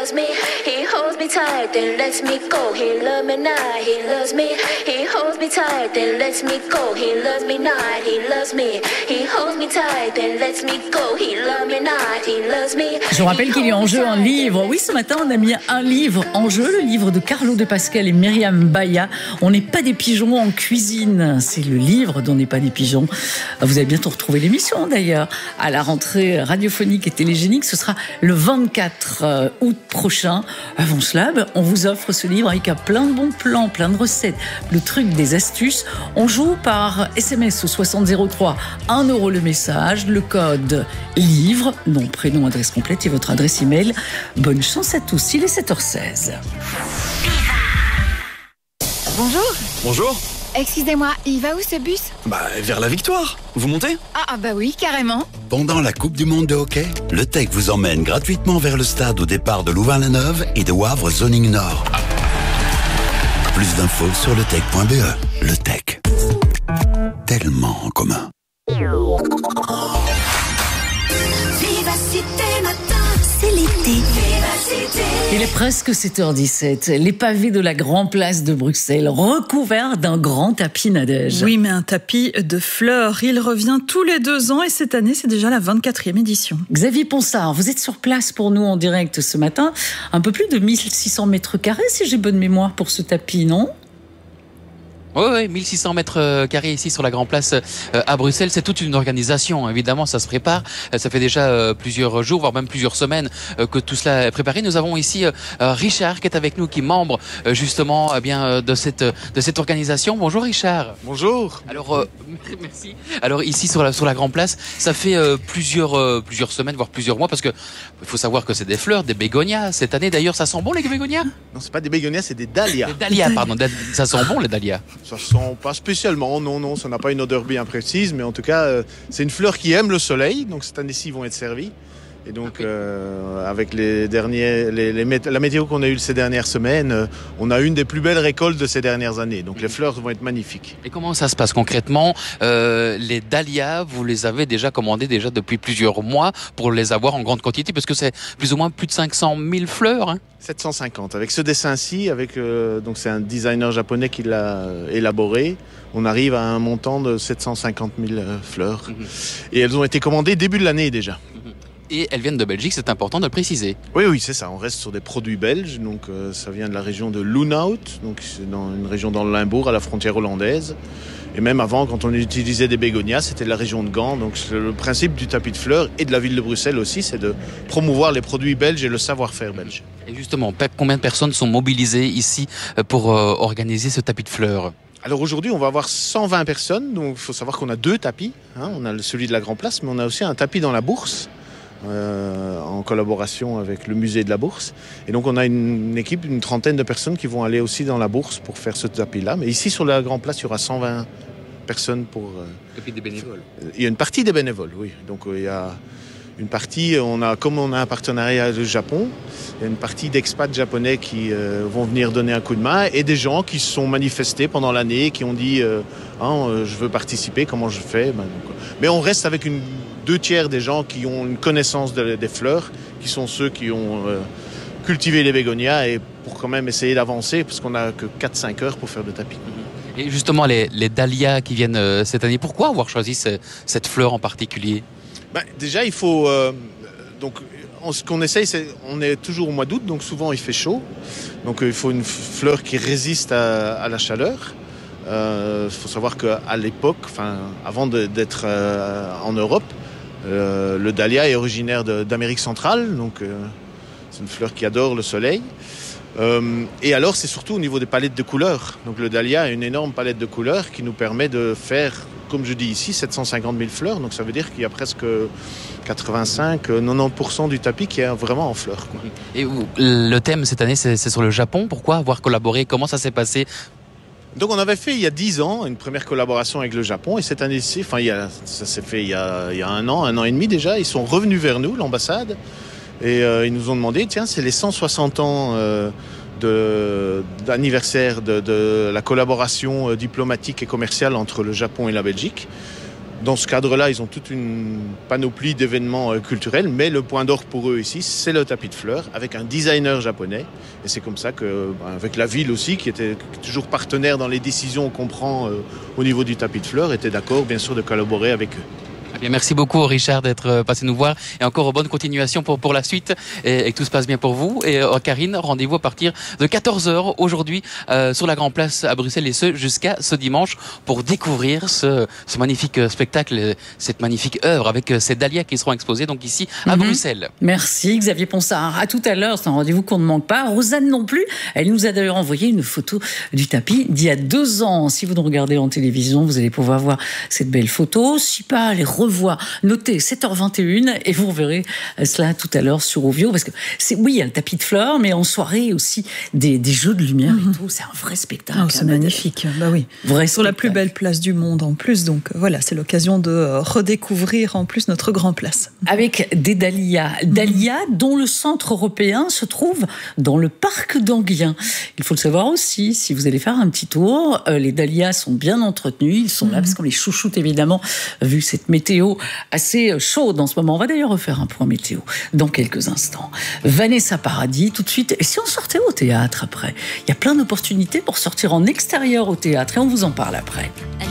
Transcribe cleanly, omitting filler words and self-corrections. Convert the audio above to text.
loves me, he holds me tight, then lets me go. He loves me not, he loves me, he holds me tight, then lets me go. He loves me not, he loves me, he holds me tight, then lets me go. He loves me not, he loves me. Je vous rappelle qu'il y a en jeu un livre. Oui, ce matin, on a mis un livre en jeu, le livre de Carlo De Pascal et Myriam Baya. On n'est pas des pigeons en cuisine. C'est le livre d'On n'est pas des pigeons. Vous allez bientôt retrouver l'émission, d'ailleurs, à la rentrée radiophonique et télégénique. Ce sera le 24 août prochain. Avant cela, on vous offre ce livre avec plein de bons plans, plein de recettes, le truc des astuces. On joue par SMS au 6003, 1 € le message, le code livre, nom, prénom, adresse complète et votre adresse email. Bonne chance à tous, il est 7h16. Bonjour. Bonjour. Excusez-moi, il va où ce bus? Vers la victoire. Vous montez? Ah bah oui, carrément. Pendant la Coupe du Monde de hockey, le TEC vous emmène gratuitement vers le stade au départ de Louvain-la-Neuve et de Wavre Zoning Nord. Plus d'infos sur letec.be. Le TEC. Tellement en commun. Vivacité matin, C'est l'été. vivacité. Il est presque 7h17. Les pavés de la Grand Place de Bruxelles, recouverts d'un grand tapis Nadège. Oui, mais un tapis de fleurs. Il revient tous les 2 ans et cette année, c'est déjà la 24e édition. Xavier Ponsard, vous êtes sur place pour nous en direct ce matin. Un peu plus de 1600 mètres carrés, si j'ai bonne mémoire, pour ce tapis, non ? Oui, 1600 mètres carrés ici sur la Grand Place à Bruxelles. C'est toute une organisation, évidemment, ça se prépare. Ça fait déjà plusieurs jours, voire même plusieurs semaines que tout cela est préparé. Nous avons ici Richard qui est avec nous, qui est membre justement de cette organisation. Bonjour Richard. Bonjour. Alors, merci. Alors ici sur la Grand Place, ça fait plusieurs semaines, voire plusieurs mois, parce que il faut savoir que c'est des fleurs, des bégonias. Cette année d'ailleurs, ça sent bon les bégonias? Non, c'est pas des bégonias, c'est des dahlias. Les dahlias, pardon. Ça sent bon les dahlias? Ça sent pas spécialement, non, ça n'a pas une odeur bien précise, mais en tout cas, c'est une fleur qui aime le soleil, donc cette année-ci, ils vont être servis. Et donc, avec la météo qu'on a eue ces dernières semaines, on a une des plus belles récoltes de ces dernières années. Donc, les fleurs vont être magnifiques. Et comment ça se passe concrètement? Les dahlias, vous les avez déjà commandés depuis plusieurs mois pour les avoir en grande quantité, parce que c'est plus ou moins plus de 500 000 fleurs. Hein. 750. Avec ce dessin-ci, donc c'est un designer japonais qui l'a élaboré. On arrive à un montant de 750 000 fleurs. Et elles ont été commandées début de l'année déjà. Et elles viennent de Belgique, c'est important de le préciser. Oui, c'est ça. On reste sur des produits belges. Donc, ça vient de la région de Loenhout. Donc, c'est dans une région dans le Limbourg, à la frontière hollandaise. Et même avant, quand on utilisait des bégonias, c'était de la région de Gand. Donc, le principe du tapis de fleurs et de la ville de Bruxelles aussi, c'est de promouvoir les produits belges et le savoir-faire belge. Et justement, combien de personnes sont mobilisées ici pour organiser ce tapis de fleurs? Alors aujourd'hui, on va avoir 120 personnes. Donc, il faut savoir qu'on a 2 tapis. On a celui de la Grand Place, mais on a aussi un tapis dans la Bourse. En collaboration avec le musée de la Bourse. Et donc on a une équipe, une trentaine de personnes qui vont aller aussi dans la Bourse pour faire ce tapis-là. Mais ici sur la Grand Place, il y aura 120 personnes pour... Et puis des bénévoles. Il y a une partie des bénévoles, oui. Donc il y a une partie, comme on a un partenariat avec le Japon, il y a une partie d'expats japonais qui vont venir donner un coup de main et des gens qui se sont manifestés pendant l'année, qui ont dit je veux participer, comment je fais Mais on reste avec 2/3 des gens qui ont une connaissance des fleurs, qui sont ceux qui ont cultivé les bégonias, et pour quand même essayer d'avancer, parce qu'on n'a que 4-5 heures pour faire le tapis. Et justement, les dahlias qui viennent cette année, pourquoi avoir choisi cette fleur en particulier? Déjà, il faut... ce qu'on essaye, on est toujours au mois d'août, donc souvent il fait chaud. Donc il faut une fleur qui résiste à la chaleur. Il faut savoir qu'à l'époque, avant d'être en Europe, le dahlia est originaire d'Amérique centrale, donc c'est une fleur qui adore le soleil. Et alors, c'est surtout au niveau des palettes de couleurs. Donc le dahlia a une énorme palette de couleurs qui nous permet de faire, comme je dis ici, 750 000 fleurs. Donc ça veut dire qu'il y a presque 85-90% du tapis qui est vraiment en fleurs. Et le thème cette année, c'est sur le Japon. Pourquoi avoir collaboré? Comment ça s'est passé? Donc on avait fait il y a 10 ans une première collaboration avec le Japon, et cette année-ci, ça s'est fait il y a un an et demi déjà, ils sont revenus vers nous, l'ambassade, et ils nous ont demandé, tiens, c'est les 160 ans d'anniversaire de la collaboration diplomatique et commerciale entre le Japon et la Belgique. dans ce cadre-là, ils ont toute une panoplie d'événements culturels, mais le point d'orgue pour eux ici, c'est le tapis de fleurs, avec un designer japonais. Et c'est comme ça que, avec la ville aussi, qui était toujours partenaire dans les décisions qu'on prend au niveau du tapis de fleurs, était d'accord, bien sûr, de collaborer avec eux. Eh bien, merci beaucoup Richard d'être passé nous voir et encore bonne continuation pour la suite et que tout se passe bien pour vous. Et Karine, rendez-vous à partir de 14h aujourd'hui sur la Grande Place à Bruxelles et ce jusqu'à ce dimanche pour découvrir ce magnifique spectacle, cette magnifique œuvre avec ces dahlias qui seront exposées donc ici à Bruxelles. Merci Xavier Ponsard. À tout à l'heure, c'est un rendez-vous qu'on ne manque pas. Rosanne non plus, elle nous a d'ailleurs envoyé une photo du tapis d'il y a 2 ans. Si vous nous regardez en télévision, vous allez pouvoir voir cette belle photo. Si pas, les revoir. Notez 7h21 et vous reverrez cela tout à l'heure sur Ovio parce que oui, il y a le tapis de fleurs, mais en soirée aussi des jeux de lumière et tout. C'est un vrai spectacle. Oh, c'est magnifique. Bah oui. Vrai sur la plus belle place du monde en plus. Donc voilà, c'est l'occasion de redécouvrir en plus notre Grand Place. Avec des dahlias. Dahlias dont le centre européen se trouve dans le parc d'Anguien. Il faut le savoir aussi, si vous allez faire un petit tour, les dahlias sont bien entretenus. Ils sont là parce qu'on les chouchoute évidemment, vu cette météo assez chaude en ce moment. On va d'ailleurs refaire un point météo dans quelques instants. Vanessa Paradis, tout de suite. Et si on sortait au théâtre après? Il y a plein d'opportunités pour sortir en extérieur au théâtre et on vous en parle après.